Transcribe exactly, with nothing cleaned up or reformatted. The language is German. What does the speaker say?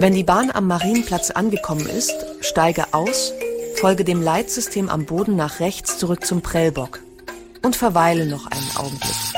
Wenn die Bahn am Marienplatz angekommen ist, steige aus, folge dem Leitsystem am Boden nach rechts zurück zum Prellbock und verweile noch einen Augenblick.